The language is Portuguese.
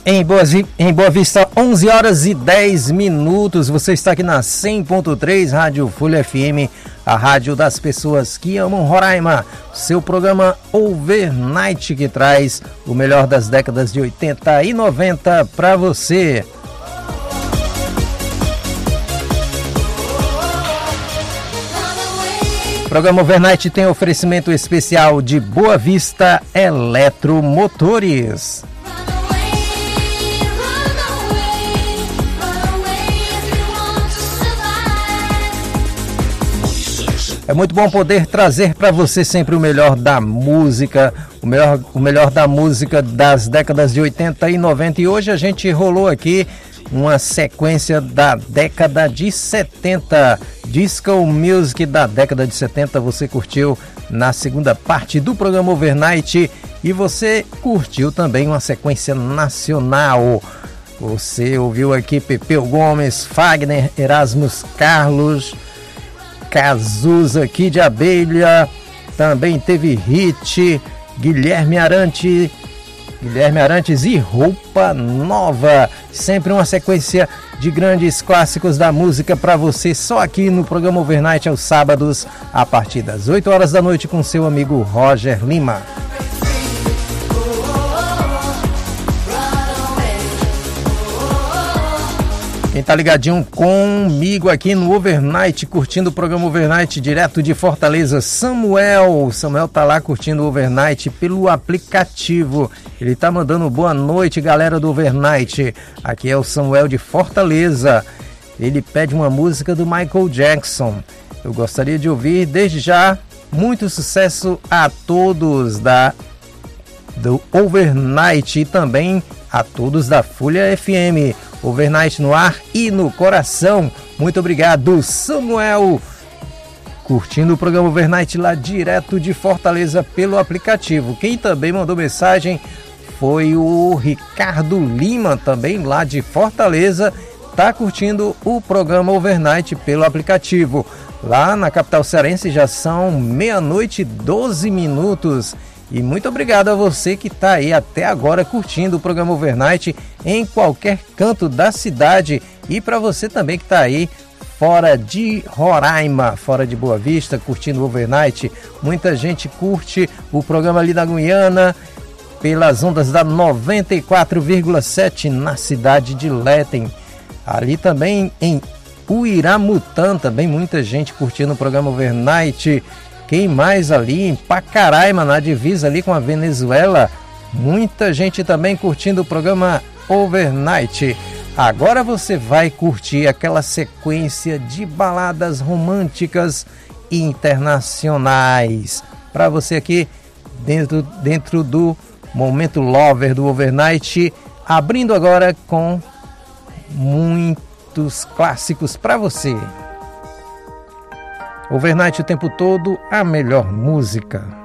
Em Boa Vista, 11 horas e 10 minutos. Você está aqui na 100.3 Rádio Folha FM, a rádio das pessoas que amam Roraima. Seu programa Overnight, que traz o melhor das décadas de 80 e 90 para você. O programa Overnight tem oferecimento especial de Boa Vista Eletromotores. É muito bom poder trazer para você sempre o melhor da música, o melhor da música das décadas de 80 e 90. E hoje a gente rolou aqui uma sequência da década de 70. Disco Music da década de 70 você curtiu na segunda parte do programa Overnight. E você curtiu também uma sequência nacional. Você ouviu aqui Pepeu Gomes, Fagner, Erasmus Carlos, Cazuza aqui de Abelha, também teve Hit, Guilherme Arantes e Roupa Nova. Sempre uma sequência de grandes clássicos da música para você, só aqui no programa Overnight aos sábados, a partir das 8 horas da noite, com seu amigo Roger Lima. Quem tá ligadinho comigo aqui no Overnight, curtindo o programa Overnight direto de Fortaleza, Samuel tá lá curtindo o Overnight pelo aplicativo. Ele tá mandando boa noite, galera do Overnight. Aqui é o Samuel de Fortaleza. Ele pede uma música do Michael Jackson. Eu gostaria de ouvir desde já. Muito sucesso a todos do Overnight e também a todos da Folha FM. Overnight no ar e no coração. Muito obrigado, Samuel. Curtindo o programa Overnight lá direto de Fortaleza pelo aplicativo. Quem também mandou mensagem foi o Ricardo Lima, também lá de Fortaleza. Tá curtindo o programa Overnight pelo aplicativo. Lá na capital cearense já são 00:12. E muito obrigado a você que está aí até agora curtindo o programa Overnight em qualquer canto da cidade. E para você também que está aí fora de Roraima, fora de Boa Vista, curtindo o Overnight. Muita gente curte o programa ali da Guiana, pelas ondas da 94,7 na cidade de Letem. Ali também em Uiramutã, também muita gente curtindo o programa Overnight. Quem mais ali em Pacaraima, na divisa ali com a Venezuela, muita gente também curtindo o programa Overnight. Agora você vai curtir aquela sequência de baladas românticas internacionais. Para você aqui dentro do Momento Lover do Overnight, abrindo agora com muitos clássicos para você. Overnight o tempo todo, a melhor música.